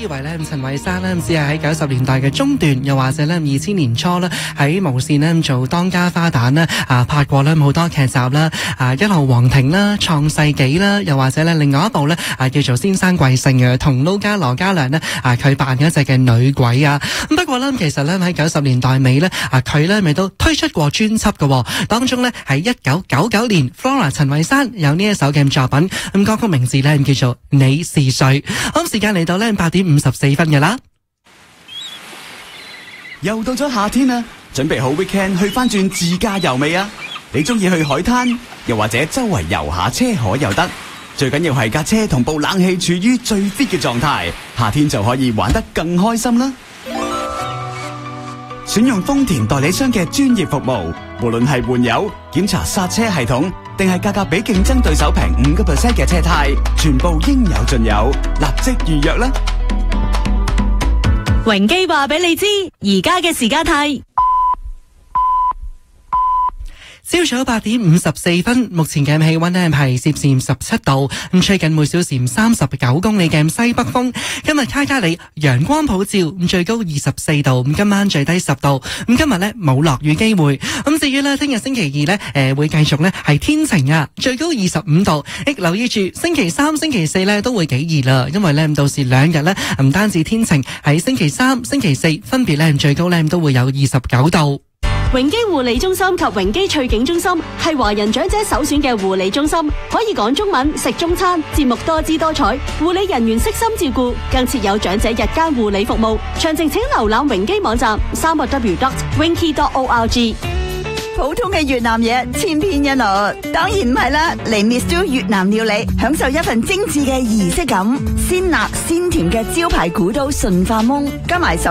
以為咧陳慧珊咧只係喺90年代嘅中段，又或者咧2000年初咧喺無線咧做當家花旦啦，拍過咧好多劇集啦，一號皇庭啦、創世紀啦，又或者咧另外一部咧叫做先生貴姓嘅，同撈家羅嘉良咧佢扮嗰隻嘅女鬼啊。咁不過咧其實咧喺90年代尾咧佢咧咪都推出過專輯嘅，當中咧喺1999年 Flora 陳慧珊有呢一首嘅作品，咁歌曲名字咧叫做你是誰。咁時間嚟到咧8點54分嘅啦， 又到咗夏天啦，準備好 weekend 去翻轉自駕遊未啊？你中意去海灘，又或者周圍遊下車河又得，最緊要係架車同部冷氣處於最 fit 嘅狀態，夏天就可以玩得更開心啦。選用豐田代理商嘅專業服務，無論係換油、檢查剎車系統，定係價格比競爭對手平5% 嘅車胎，全部應有盡有，立即預約啦！ 榮基話俾你知，而家嘅時間係朝早8點54分，目前嘅氣溫呢係攝氏17度，咁吹緊每小時39公里嘅西北風。今日卡加里陽光普照，咁最高24度，咁今晚最低10度。咁今日呢冇落雨機會。咁至於呢聽日星期二呢，會繼續呢係天晴啊，最高25度。留意住星期3、星期4呢都會幾熱啦，因為呢到時2日呢唔單止天晴，喺星期3、星期4分別呢最高呢都會有29度。 榮基護理中心及榮基翠景中心係華人長者首選嘅護理中心，可以講中文、食中餐，節目多姿多彩，護理人員悉心照顧，更設有長者日間護理服務。詳情請瀏覽榮基網站3w.winky.org。 普通嘅越南嘢千篇一律，當然唔係啦。嚟 Miss Jo 越南料理，享受一份精緻嘅儀式感，鮮辣鮮甜嘅招牌古都順化檬，加埋